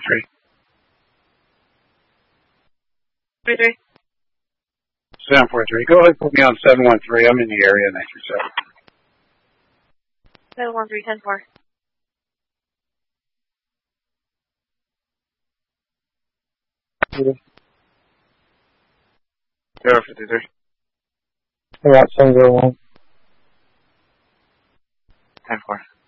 743. 33. 743. Go ahead and put me on 713. I'm in the area, 937. 713, 10-4. 053. About 701. 10-4.